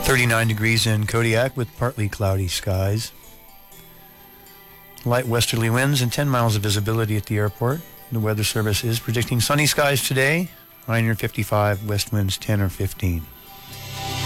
39 degrees in Kodiak with partly cloudy skies. Light westerly winds and 10 miles of visibility at the airport. The Weather Service is predicting sunny skies today, high near 55, west winds 10 or 15.